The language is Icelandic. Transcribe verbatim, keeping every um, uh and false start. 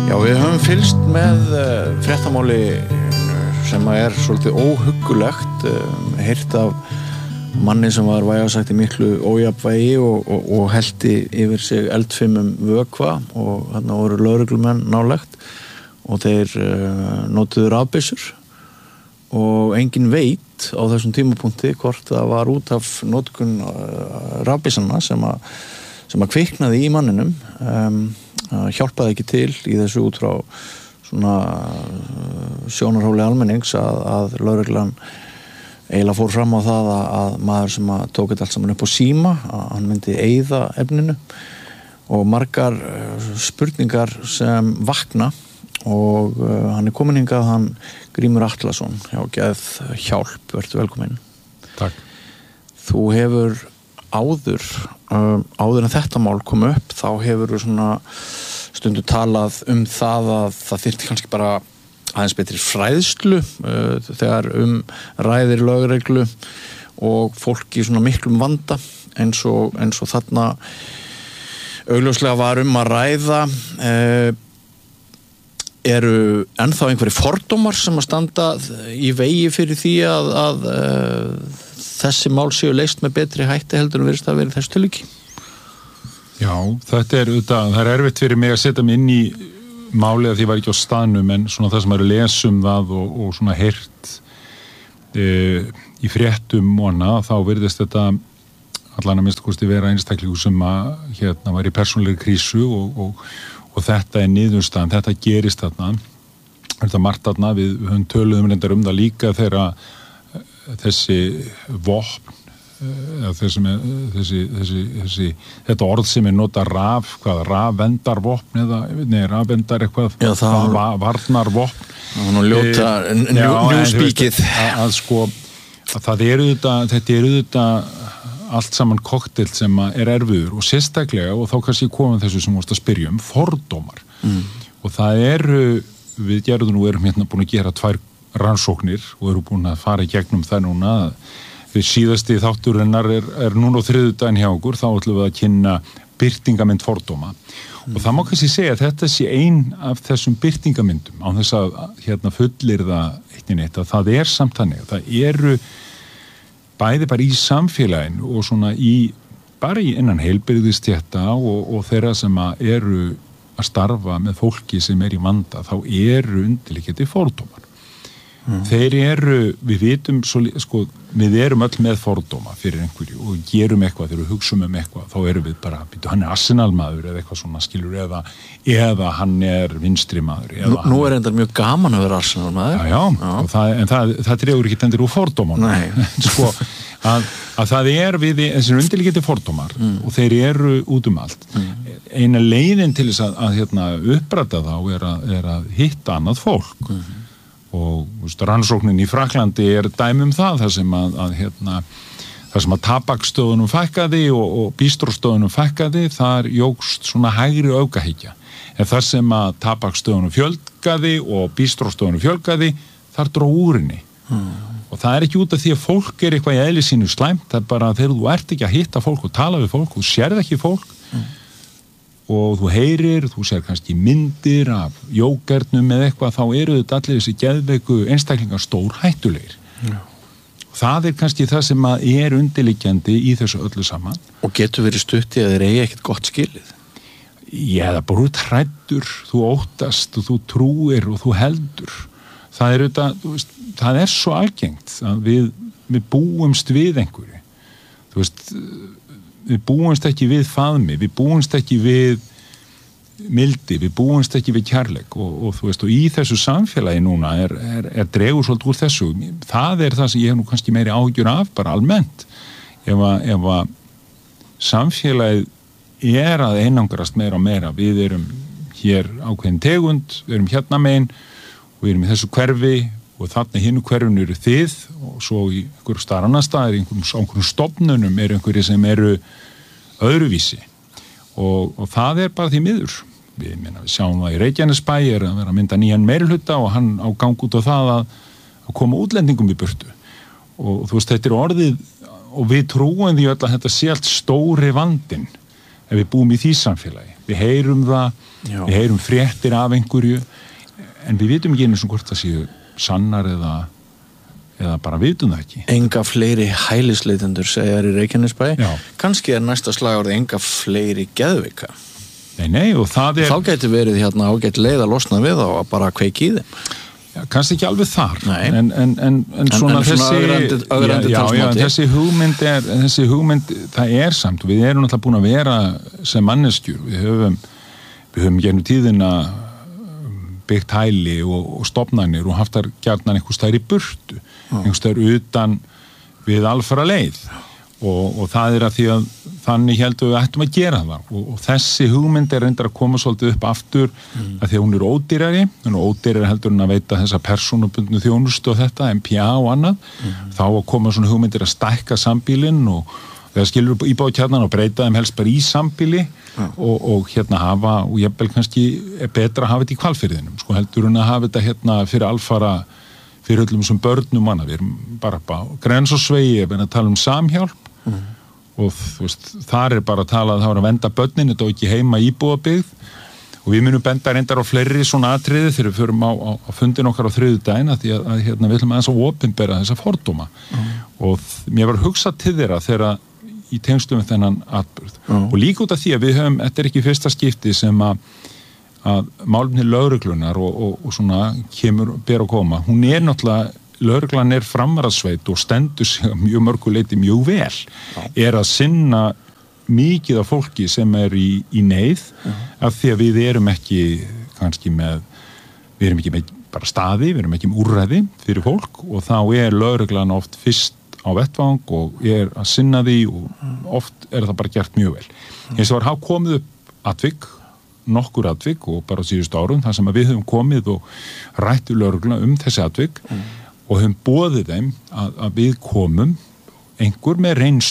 Já, við höfum fylgst með uh, fréttamáli sem er svolítið óhuggulegt, uh, heyrt af manni sem var vægast sagt í miklu ójafnvægi og, og, og hellti yfir sig eldfimum vökva og þarna voru lögreglumenn nálægt og þeir uh, notuðu rafbyssur og engin veit á þessum tímapunkti hvort það var út af notkun uh, rafbyssanna sem að sem að kviknaði í manninum, um, hjálpaði ekki til í þessu út frá svona sjónarhóli almennings að, að lögreglan eiginlega fór fram á það að, að maður sem að tók þetta allt saman upp á síma, að hann myndi eyða efninu og margar spurningar sem vakna og uh, hann er komin hingað, hann Grímur Atlason hjá Geð Hjálp, vertu velkominn. Takk. Þú hefur áður, um, áður en þetta mál kom upp, þá hefur þú svona stundu talað um það að það þyrfti kannski bara aðeins betri fræðslu uh, þegar um ræðir lögreglu og fólk í svona miklum vanda eins og, eins og þarna augljóslega var um að ræða. Uh, eru ennþá einhverjir fordómar sem að standa í vegi fyrir því að, að uh, þessi mál séu leyst með betri hætti heldur en virðist að vera þessu tilviki? Já, þetta er auðvitað, það er erfitt fyrir mig að setja mig inn í málið að því var ekki á staðnum, en svona það sem er að lesa um það og, og svona heyrt e, í fréttum og annað, þá virðist þetta allan að minnsta kosti vera einstaklingur sem að hérna var í persónulegri krísu og, og, og þetta er niðurstaðan, þetta gerist þarna, þetta margt þarna, við höfum töluðum reyndar um það líka þegar þessi vopn eða þessi, þessi, þessi, þessi þetta orð sem er nota raf, hvað, rafvendarvopn eða, nei, rafvendar eitthvað Já, það var varnarvopn það var nú ljóta, njúspíkið að, að sko, að það eru þetta, þetta eru þetta allt saman kokteil sem er erfiður og sérstaklega, og þá kannski komum þessu sem vorst að spyrja um, fordómar mm. og það eru, við gerðum nú erum hérna búin að gera tvær rannsóknir og eru búin að fara í gegnum það núna. Við síðasti þátturinnar er, er núna á þriðjudaginn hjá okkur, þá ætlum við að kynna birtingamynd fordóma mm. og það má kannski segja að þetta sé ein af þessum birtingamyndum á þess að hérna fullir það eitt í neitt að það er samt þannig, það eru bæði bara í samfélaginu og svona í, bara í innan heilbrigðisstétta og, og þeirra sem að eru að starfa með fólki sem er í vanda, þá eru undirliggjandi fordómar. Mm. Þeir eru, við vitum svo, sko, við erum öll með fordóma fyrir einhverju og gerum eitthvað, þegar við hugsum um eitthvað, þá erum við bara, býtu, hann er Arsenal-maður eða eitthvað svona skilur, eða, eða hann er vinstri-maður. Nú, nú er enda mjög gaman að vera Arsenal-maður. Já, já, já. Og það, en það, það dregur ekki endur úr fordóman. Nei. Sko, að, að það er við, þessir undirliggjandi fordómar mm. og þeir eru út um allt. Mm. Eina leiðin til þess að, að hérna, uppræta þá er að, er að hitta annað fólk. Mm. Og veist, rannsóknin í Frakklandi er dæmi um það, þar sem að, að hérna, þar sem að tabakstöðunum fækkaði og, og bístróstöðunum fækkaði, þar jógst svona hægri öfgahyggja. En þar sem að tabakstöðunum fjölgaði og bístróstöðunum fjölgaði, þar dró úr henni. Mm. Og það er ekki út af því að fólk er eitthvað í eðli sínu slæmt, það er bara þegar þú ert ekki að hitta fólk og tala við fólk, þú sérð ekki fólk, mm. og þú heyrir, þú sér kannski myndir af jógernum eða eitthvað, þá eru þetta allir þessi geðveiku einstaklingar stór hættulegir. Já. Það er kannski það sem að er undirliggjandi í þessu öllu saman. Og getur verið stutt í að þeir eigi ekkert gott skilið? Já, það bara út hræddur, þú óttast og þú trúir og þú heldur. Það er þetta, þú veist, það er svo algengt að við, við búumst við einhverju. Þú veist, við búumst ekki við faðmi, við búumst ekki við mildi, við búumst ekki við kærleik og, og þú veist, og í þessu samfélagi núna er, er, er dregur svolítið úr þessu. Það er það sem ég hef nú kannski meiri áhyggjur af, bara almennt. Ef að, ef að samfélagið er að einangrast meira og meira, við erum hér ákveðin tegund, við erum hérna megin og við erum í þessu hverfi og þarna hinu hverfinu eru þið og svo í einhverjum staðar annar staðar, einhverjum, einhverjum stofnunum eru einhverjir sem eru öðruvísi og, og það er bara því miður. Við, minna, við sjáum það í Reykjanesbæ er að vera að mynda nýjan meirihluta og hann á gang út á það að, að koma útlendingum í burtu og þú veist, þetta er orðið og við trúum því öll að þetta sé allt stóri vandinn ef við búum í því samfélagi. við heyrum það, Já. við heyrum fréttir af einhverju, en við vitum ekki einu sem hvort það séu sannar eða, eða bara vitum það ekki. Enga fleiri hælisleitendur segjar í Reykjanesbæ. Já. Kannski er næsta slagorð enga fleiri geðveika. Nei, nei, og það er... Þá geti verið hérna ágætt leið að losna við þá að bara kveiki í þeim. Já, kannski ekki alveg þar, Nei. en, en, en, en svona en, en þessi... ögrandi, ögrandi já, já, talsmáti. þessi hugmynd er, þessi hugmynd, það er samt, við erum náttúrulega búin að vera sem manneskjur, við höfum, við höfum gennum tíðina byggt hæli og, og stofnanir og haft þar gjarnan einhvers staðar í burtu, einhvers staðar utan við alfara leið. Og, og það er að því að þannig heldum við ættum að gera það og, og þessi hugmynd er reyndar að koma svolítið upp aftur mm. að því að hún er ódýrari hún er ódýrari heldur en að veita þessa persónubundnu þjónustu og þetta, M P A og annað mm. þá að koma svona hugmyndir að stækka sambílinn og þegar skilur íbúðakjarnan og breyta þeim helst bara í sambíli mm. og, og hérna hafa og jafnvel kannski er betra að hafa þetta í Hvalfirðinum sko heldur en að hafa þetta hérna fyrir alfara fyrir öllum sem börnum manna, við erum bara á grens og svegi, ef við erum að tala um samhjálp mm. og þú veist, þar er bara að tala að það var að venda börnin, þetta er ekki heima íbúðabyggð og við munum benda reyndar á fleiri svona atriði þegar við förum á, á, á fundin okkar á þriðjudaginn að því að, að hérna, við ætlum aðeins að opinbera þessa fordóma mm. og mér var hugsað til þeirra þegar í tengslum við þennan atburð mm. og líka út af því að við höfum, þetta er ekki fyrsta skipti sem að að málefni lögreglunar og, og, og svona kemur ber að koma, hún er náttúrulega lögreglan er framvarðsveit og stendur sig mjög mörgu leyti mjög vel Já. Er að sinna mikið af fólki sem er í, í neyð Já. Af því að við erum ekki kannski með við erum ekki með bara staði, við erum ekki með úrræði fyrir fólk og þá er lögreglan oft fyrst á vettvang og er að sinna því og oft er það bara gert mjög vel eins og var hafa komið upp atvik nokkur atvik og bara síðustu árum þar sem að við höfum komið og rættu lögregluna um þessi atvik mm. og höfum boðið þeim að, að við komum einhver með reynslu